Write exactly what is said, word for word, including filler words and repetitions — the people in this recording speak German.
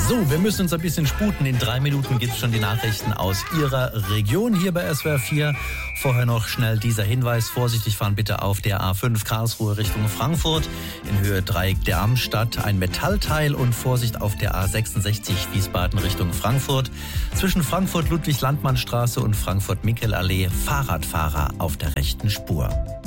So, wir müssen uns ein bisschen sputen. In drei Minuten gibt es schon die Nachrichten aus Ihrer Region hier bei S W R vier. Vorher noch schnell dieser Hinweis. Vorsichtig fahren bitte auf der A fünf Karlsruhe Richtung Frankfurt. In Höhe Dreieck der Amstadt ein Metallteil und Vorsicht auf der A sechsundsechzig Wiesbaden Richtung Frankfurt. Zwischen Frankfurt-Ludwig-Landmann-Straße und Frankfurt-Mickel-Allee Fahrradfahrer auf der rechten Spur.